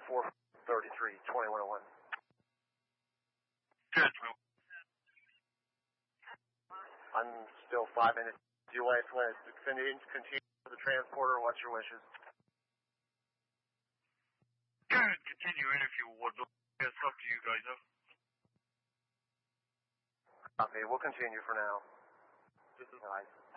433-2101. Good, Will. I'm still 5 minutes. Do you want to continue with the transporter? What's your wishes? Good, continue in if you would. It's up to you guys, though. Okay, we'll continue for now. This is nice.